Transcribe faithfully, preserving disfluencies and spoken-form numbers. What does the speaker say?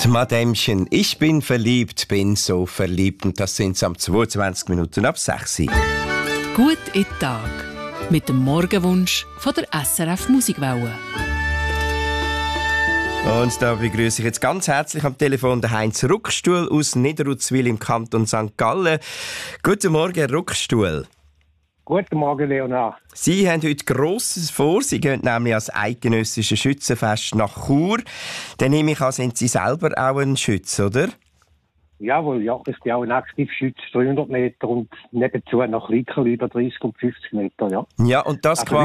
Madämchen, ich bin verliebt, bin so verliebt. Und das sind am zweiundzwanzig Minuten ab sechs. Gut in den Tag. Mit dem Morgenwunsch von der S R F Musikwelle. Und da begrüße ich jetzt ganz herzlich am Telefon den Heinz Ruckstuhl aus Niederutzwil im Kanton Sankt Gallen. Guten Morgen, Herr Ruckstuhl. Guten Morgen, Leonard. Sie haben heute Grosses vor. Sie gehen nämlich als eidgenössische Schützenfest nach Chur. Dann nehme ich an, sind Sie selber auch ein Schütze, oder? Jawohl, ja. Ich bin auch ein Aktivschütze, dreihundert Meter und nebenzu nach Likerl über dreißig und fünfzig Meter, ja. Ja, und das also quasi